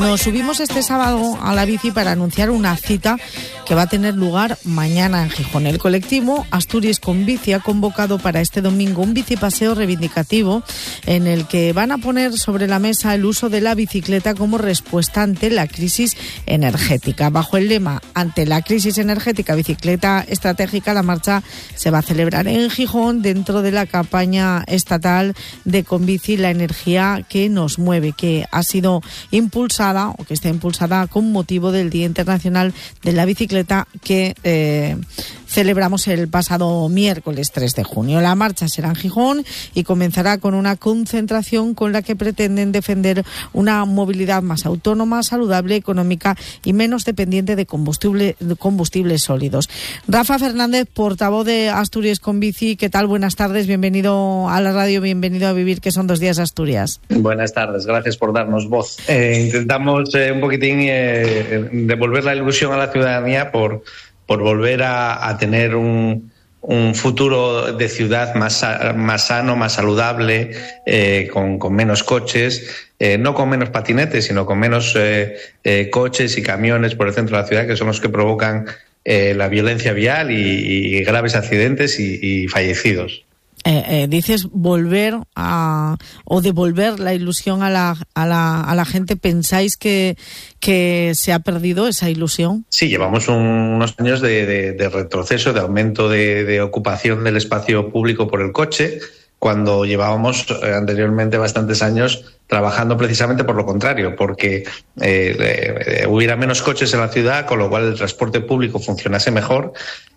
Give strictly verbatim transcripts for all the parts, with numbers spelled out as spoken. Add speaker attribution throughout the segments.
Speaker 1: Nos subimos este sábado a la bici para anunciar una cita que va a tener lugar mañana en Gijón. El colectivo Asturias con Bici ha convocado para este domingo un bicipaseo reivindicativo en el que van a poner sobre la mesa el uso de la bicicleta como respuesta ante la crisis energética. Bajo el lema "Ante la crisis energética, bicicleta estratégica", la marcha se va a celebrar en Gijón dentro de la campaña estatal de Conbici, la energía que nos mueve, que ha sido impulsada o que está impulsada con motivo del Día Internacional de la Bicicleta que eh, celebramos el pasado miércoles tres de junio. La marcha será en Gijón y comenzará con una concentración con la que pretenden defender una movilidad más autónoma, saludable, económica y menos dependiente de combustible, de combustibles sólidos. Rafa Fernández, portavoz de Asturias con Bici, ¿qué tal? Buenas tardes, bienvenido a la radio, bienvenido a Vivir, que son dos días Asturias.
Speaker 2: Buenas tardes, gracias por darnos voz. Eh, intentamos eh, un poquitín eh, devolver la ilusión a la ciudadanía por, por volver a, a tener un, un futuro de ciudad más, más sano, más saludable, eh, con, con menos coches, eh, no con menos patinetes, sino con menos eh, eh, coches y camiones por el centro de la ciudad, que son los que provocan eh, la violencia vial y, y graves accidentes y, y fallecidos.
Speaker 1: Eh, eh, dices volver a o devolver la ilusión a la a la a la gente. ¿Pensáis que que se ha perdido esa ilusión?
Speaker 2: Sí, llevamos un, unos años de, de, de retroceso, de aumento de, de ocupación del espacio público por el coche, cuando llevábamos eh, anteriormente bastantes años trabajando precisamente por lo contrario, porque eh, eh, hubiera menos coches en la ciudad, con lo cual el transporte público funcionase mejor.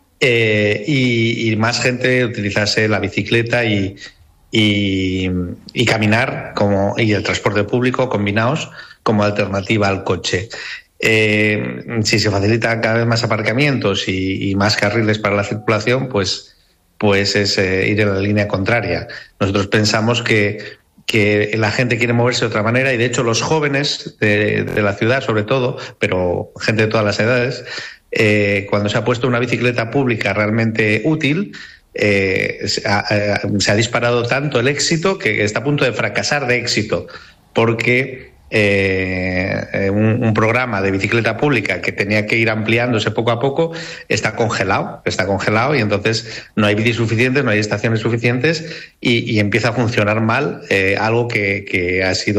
Speaker 2: Eh, y, y más gente utilizase la bicicleta y, y, y caminar como, y el transporte público combinados como alternativa al coche. Eh, si se facilitan cada vez más aparcamientos y, y más carriles para la circulación, pues, pues es eh, ir en la línea contraria. Nosotros pensamos que, que la gente quiere moverse de otra manera y, de hecho, los jóvenes de, de la ciudad, sobre todo, pero gente de todas las edades, Eh, cuando se ha puesto una bicicleta pública realmente útil, eh, se, ha, eh, se ha disparado tanto el éxito que está a punto de fracasar de éxito, porque eh, un, un programa de bicicleta pública que tenía que ir ampliándose poco a poco está congelado, está congelado y entonces no hay bicis suficientes, no hay estaciones suficientes y, y empieza a funcionar mal eh, algo que, que ha sido